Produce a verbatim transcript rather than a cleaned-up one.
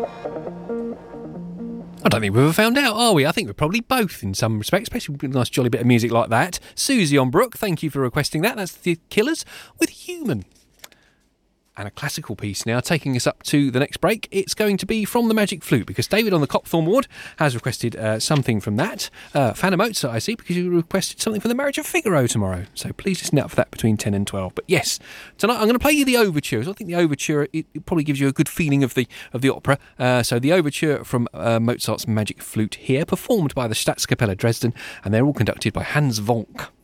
I don't think we've ever found out, are we? I think we're probably both in some respects, especially with a nice jolly bit of music like that. Susie on Brook, thank you for requesting that. That's The Killers with Human. And a classical piece now, taking us up to the next break. It's going to be from the Magic Flute, because David on the Copthorne ward has requested uh, something from that. Uh, fan of Mozart, I see, because you requested something from the Marriage of Figaro tomorrow. So please listen out for that between ten and twelve. But yes, tonight I'm going to play you the overtures. I think the overture, it, it probably gives you a good feeling of the of the opera. Uh, so the overture from uh, Mozart's Magic Flute here, performed by the Staatskapelle Dresden, and they're all conducted by Hans Volk.